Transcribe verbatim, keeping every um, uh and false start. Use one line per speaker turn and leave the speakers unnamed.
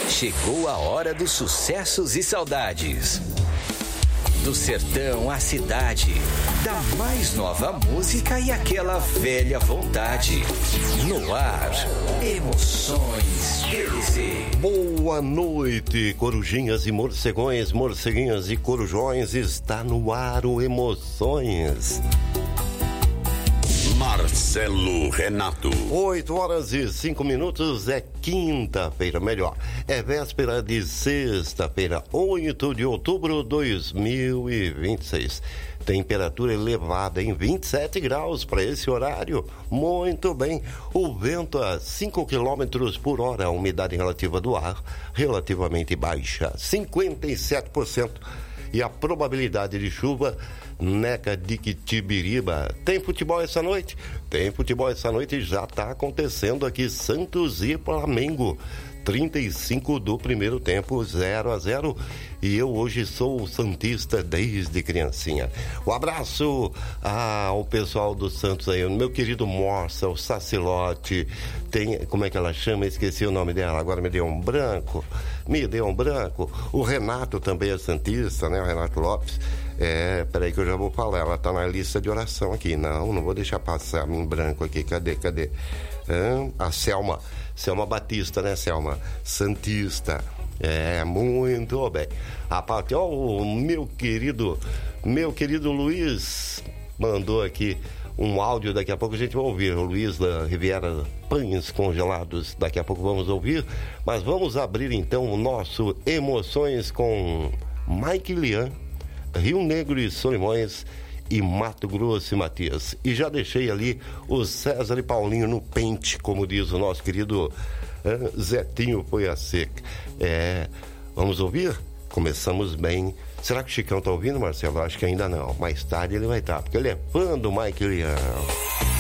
Chegou a hora dos sucessos e saudades. Do sertão à cidade, da mais nova música e aquela velha vontade. No ar, Emoções Q Z.
Boa noite, corujinhas e morcegões, morceguinhas e corujões. Está no ar o Emoções.
Marcelo Renato.
Oito horas e cinco minutos, é quinta-feira, melhor, é véspera de sexta-feira, oito de outubro de dois mil e vinte e seis. Temperatura elevada em vinte e sete graus para esse horário. Muito bem. O vento a cinco quilômetros por hora, a umidade relativa do ar relativamente baixa, cinquenta e sete por cento. E a probabilidade de chuva, Neca de Quitibiriba. Tem futebol essa noite? Tem futebol essa noite, já está acontecendo aqui. Santos e Flamengo, trinta e cinco do primeiro tempo, zero a zero. E eu hoje sou santista desde criancinha. Um abraço ao pessoal do Santos aí, o meu querido Morsa, o Sacilote, tem, como é que ela chama? Esqueci o nome dela, agora me deu um branco, me deu um branco. O Renato também é santista, né? O Renato Lopes. É, peraí que eu já vou falar, ela tá na lista de oração aqui. Não, não vou deixar passar em branco aqui, cadê, cadê? Ah, a Selma, Selma Batista, né, Selma? Santista. É, muito bem. A parte, ó, o meu querido, meu querido Luiz mandou aqui um áudio, daqui a pouco a gente vai ouvir. O Luiz da Riviera Pães Congelados, daqui a pouco vamos ouvir. Mas vamos abrir então o nosso Emoções com Mike Lian, Rio Negro e Solimões e Mato Grosso e Matias. E já deixei ali o César e Paulinho no pente, como diz o nosso querido eh, Zetinho Foi a Seca. É, vamos ouvir? Começamos bem. Será que o Chicão tá ouvindo, Marcelo? Acho que ainda não. Mais tarde ele vai estar, porque ele é fã do Mike Leão.